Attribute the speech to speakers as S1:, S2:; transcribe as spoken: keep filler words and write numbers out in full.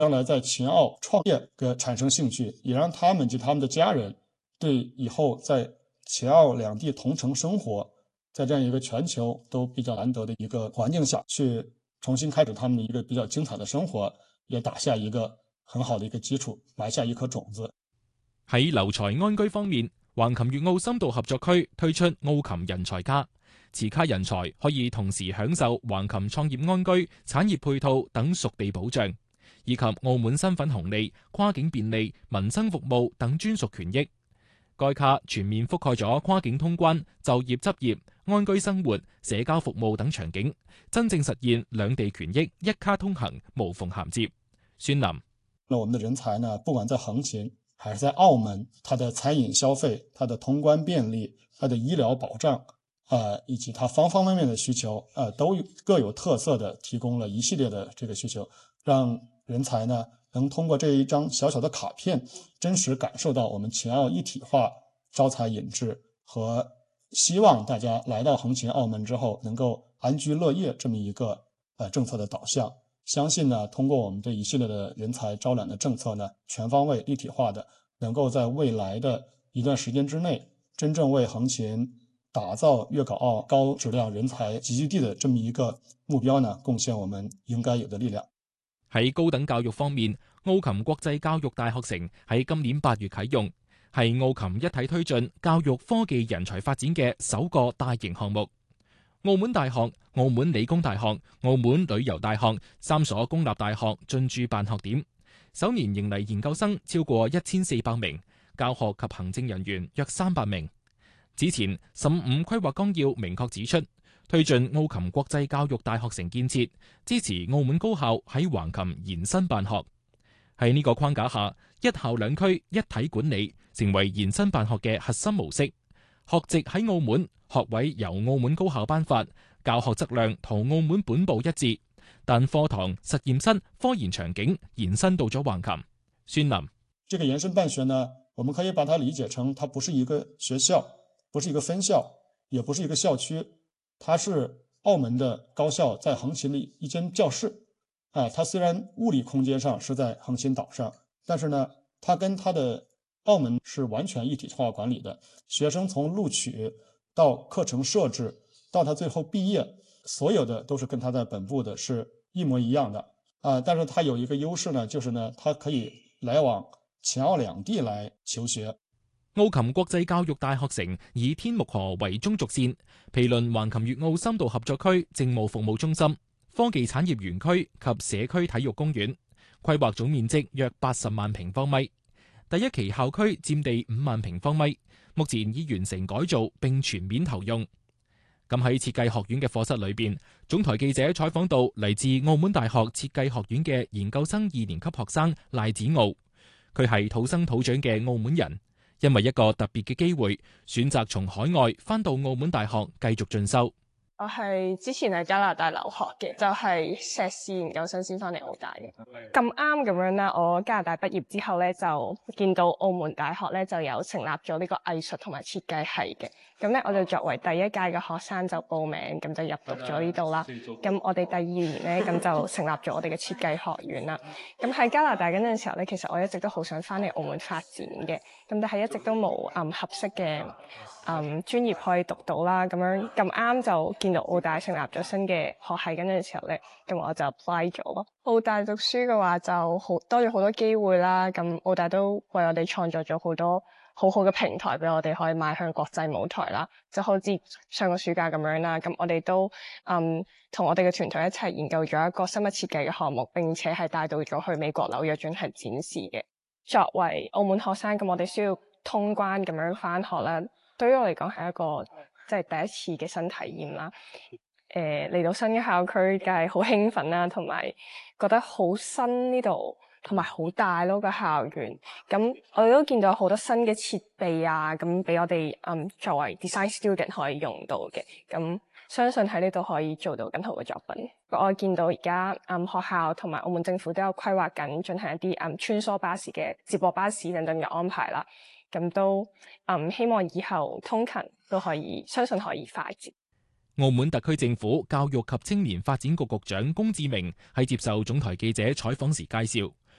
S1: 將來在秦澳創業嘅產生興趣，也讓他們及他們的家人對以後在秦澳兩地同城生活，在這樣一個全球都比較難得的一個環境下去重新開始他們的一個比較精彩的生活，也打下一個很好的一個基礎，埋下一顆種子。
S2: 喺留才安居方面，橫琴粵澳深度合作區推出澳琴人才卡，持卡人才可以同時享受橫琴創業安居、產業配套等屬地保障，以及澳門身份紅利、跨境便利、民生服務等專屬權益。該卡全面覆蓋咗跨境通關、就業執業、安居生活、社交服務等場景，真正實現兩地權益一卡通行，無縫銜接。孫林，
S1: 那我們的人才呢，不管在橫琴還是在澳門，它的餐飲消費、它的通關便利、它的醫療保障，啊、呃，以及它方方面面的需求，啊、呃，都各有特色的提供了一系列的這個需求，讓人才呢能通過這一張小小的卡片，真實感受到我們秦澳一體化、招才引智和希望大家來到橫琴澳門之後能夠安居樂業這麼一個呃政策的導向。相信呢，通過我們這一系列的人才招攬的政策呢，全方位立體化的，能夠在未來的一段時間之內，真正為橫琴打造粵港澳高質量人才集聚地的這麼一個目標呢，貢獻我們應該有的力量。
S2: 喺高等教育方面，澳琴國際教育大學城喺今年八月啟用，係澳琴一體推進教育科技人才發展嘅首個大型項目。澳門大學、澳門理工大學、澳門旅遊大學三所公立大學進駐辦學點，首年迎嚟研究生超過一千四百名，教學及行政人員約三百名。此前，十五規劃綱要明確指出，推進澳琴國際教育大學城建設，支持澳門高校喺橫琴延伸辦學。喺呢個框架下，一校兩區一體管理成為延伸辦學嘅核心模式。學籍喺澳門，學位由澳門高校頒發，教學質量同澳門本部一致，但課堂、實驗室、科研場景延伸到咗橫琴。孫林，
S1: 這個延伸辦學呢，我們可以把它理解成，它不是一個學校，不是一個分校，也不是一個校區，它是澳門的高校在橫琴的一間教室。啊，它雖然物理空間上是在橫琴島上，但是呢，它跟它的澳門是完全一體化管理的。學生從錄取到課程設置到他最後畢業，所有的都是跟他在本部的是一模一樣的。啊，但是它有一個優勢呢，就是呢，它可以來往秦澳兩地來求學。
S2: 澳琴國際教育大學城以天目河為中軸線，毗鄰橫琴粵澳深度合作區政務服務中心、科技產業園區及社區體育公園，規劃總面積約八十萬平方米。第一期校區佔地五萬平方米，目前已完成改造並全面投用。咁喺設計學院嘅課室裏邊，總台記者採訪到嚟自澳門大學設計學院嘅研究生二年級學生賴子傲，佢係土生土長嘅澳門人，因為一個特別嘅機會，選擇從海外返到澳門大學繼續進修。
S3: 我係之前喺加拿大留學嘅，就係碩士研究生先翻嚟澳大嘅。咁啱咁樣啦，我加拿大畢業之後咧，就見到澳門大學咧就有成立咗呢個藝術同埋設計系嘅。咁咧我就作為第一屆嘅學生就報名，咁就入讀咗呢度啦。咁我哋第二年咧，咁就成立咗我哋嘅設計學院啦。咁喺加拿大嗰陣時候咧，其實我一直都好想翻嚟澳門發展嘅，咁但係一直都冇嗯合適嘅嗯專業可以讀到啦。咁樣咁啱就見到澳大成立咗新嘅學系嗰陣時候咧，咁我就 apply 咗咯。澳大讀書嘅話就好多咗好多機會啦。咁澳大都為我哋創造咗好多好好嘅平台俾我哋可以邁向國際舞台啦，就好似上個暑假咁樣啦。咁我哋都嗯同我哋嘅團隊一齊研究咗一個生物設計嘅項目，並且係帶到咗去美國紐約進行展示嘅。作為澳門學生，咁我哋需要通關咁樣返學啦。對於我嚟講係一個即係第一次嘅新體驗啦。誒、呃、嚟到新嘅校區，梗係好興奮啦，同埋覺得好新呢度。同埋好大咯個校園，咁我哋都見到好多新嘅設備啊，咁俾我哋嗯作為 design student 可以用到嘅，咁相信喺呢度可以做到更好嘅作品。我見到而家嗯學校同埋澳門政府都有規劃緊進行一啲嗯穿梭巴士嘅接駁巴士等等嘅安排啦，咁都嗯希望以後通勤都可以，相信可以快捷。
S2: 澳門特區政府教育及青年發展局局長龔志明喺接受總台記者採訪時介紹。